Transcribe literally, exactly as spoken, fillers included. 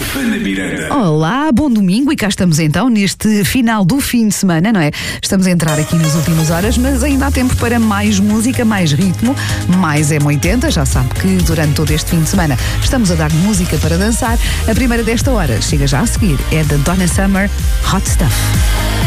Fana Miranda. Olá, bom domingo e cá estamos então neste final do fim de semana, não é? Estamos a entrar aqui nas últimas horas, mas ainda há tempo para mais música, mais ritmo, mais M oitenta. Já sabe que durante todo este fim de semana estamos a dar música para dançar. A primeira desta hora chega já a seguir, é da Donna Summer, Hot Stuff.